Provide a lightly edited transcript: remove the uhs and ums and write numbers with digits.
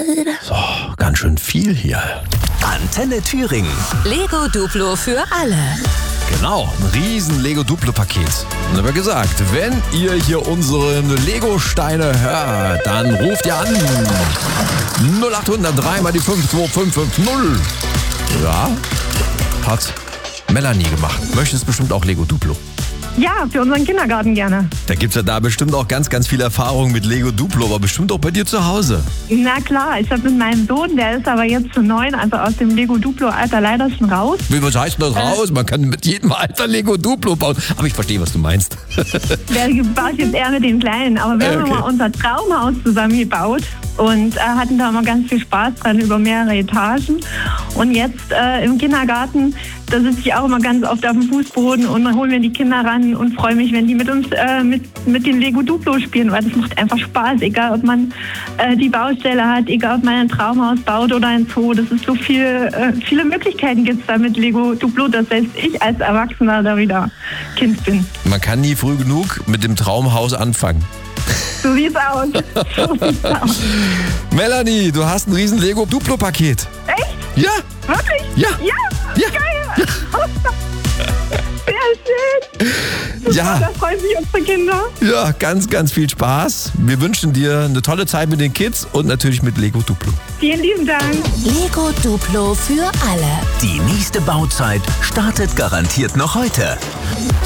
So, ganz schön viel hier. Antenne Thüringen. Lego Duplo für alle. Genau, ein riesen Lego-Duplo-Paket. Und aber gesagt, wenn ihr hier unsere Lego-Steine hört, dann ruft ihr an. 0800 3 mal die 52550. Ja, hat Melanie gemacht. Möchtest bestimmt auch Lego-Duplo. Ja, für unseren Kindergarten gerne. Da gibt's ja da bestimmt auch ganz, ganz viel Erfahrung mit Lego-Duplo, aber bestimmt auch bei dir zu Hause. Na klar, ich habe mit meinem Sohn, der ist aber jetzt zu 9, also aus dem Lego-Duplo-Alter leider schon raus. Wie, was heißt denn das raus? Man kann mit jedem Alter Lego-Duplo bauen. Aber ich verstehe, was du meinst. Der baut jetzt eher mit den Kleinen, aber wir haben mal unser Traumhaus zusammengebaut und hatten da mal ganz viel Spaß dran über mehrere Etagen. Und jetzt im Kindergarten, da sitze ich auch immer ganz oft auf dem Fußboden und dann holen wir die Kinder ran und freue mich, wenn die mit uns mit den Lego Duplo spielen, weil das macht einfach Spaß, egal ob man die Baustelle hat, egal ob man ein Traumhaus baut oder ein Zoo. Das ist so viele Möglichkeiten gibt es da mit Lego Duplo, dass selbst ich als Erwachsener da wieder Kind bin. Man kann nie früh genug mit dem Traumhaus anfangen. So sieht's aus. So sieht's aus. Melanie, du hast ein riesen Lego-Duplo-Paket. Echt? Ja. Wirklich? Ja. Ja? Ja. Geil! Sehr schön! Super, Ja. da freuen sich unsere Kinder. Ja, ganz, ganz viel Spaß. Wir wünschen dir eine tolle Zeit mit den Kids und natürlich mit Lego Duplo. Vielen lieben Dank. Lego Duplo für alle. Die nächste Bauzeit startet garantiert noch heute.